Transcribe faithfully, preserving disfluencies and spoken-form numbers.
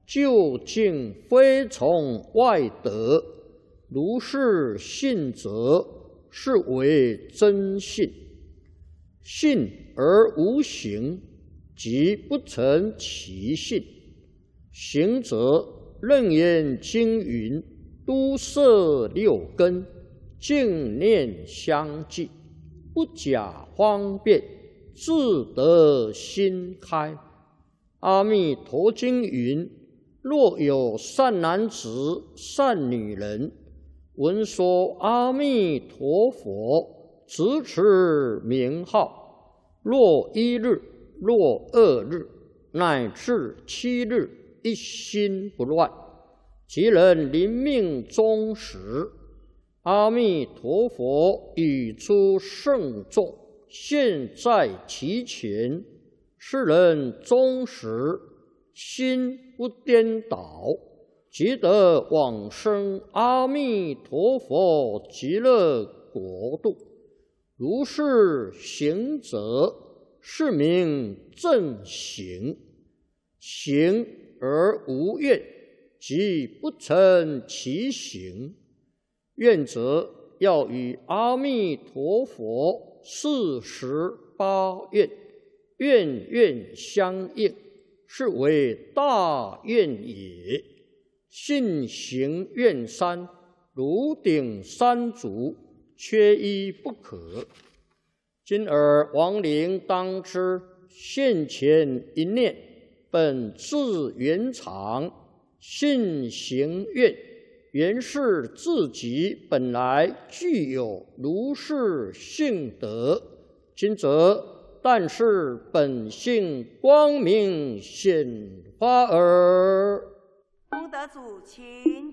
究竟非从外得，如是信则，是为真信。信而无行，即不成其信。行则楞严经云：都摄六根，净念相继，不假方便，自得心开。阿弥陀经云：若有善男子、善女人，闻说阿弥陀佛，直持名号，若一日，若二日，乃至七日，一心不乱，即能临命终时，阿弥陀佛语出圣众，现在其前，是人终时心不颠倒，即得往生阿弥陀佛极乐国度。如是行者，是名正行。行而无愿，即不成其行。愿者要与阿弥陀佛四十八愿，愿愿相应，是为大愿也。信行愿三，如顶三足，缺一不可。今尔亡灵当知，现前一念，本自圆常，信行愿，原是自己本来具有如是性德。今则但是本性光明显发耳。 功德主，请